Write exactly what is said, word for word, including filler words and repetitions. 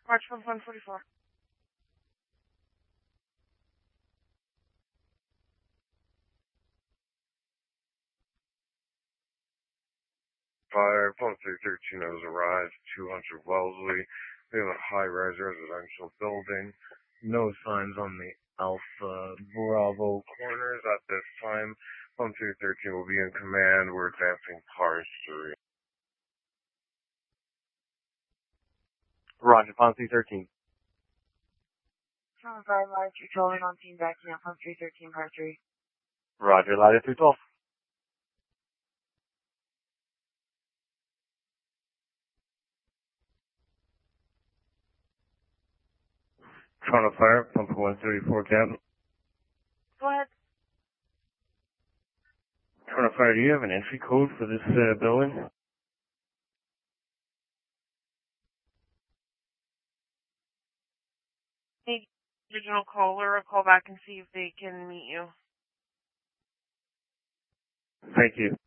March one forty-four. Fire, Plum three thirteen has arrived, two hundred Wellesley. We have a high-rise residential building. No signs on the Alpha Bravo corners at this time. Plum three thirteen will be in command. We're advancing cars three. Roger, Plum three thirteen. Seven five March, controlling on team backing up Plum three thirteen, car three. Roger, ladder three twelve. Toronto Fire, Pump one thirty-four Captain. Go ahead. Toronto Fire, do you have an entry code for this uh, building? Need original caller or call back and see if they can meet you. Thank you.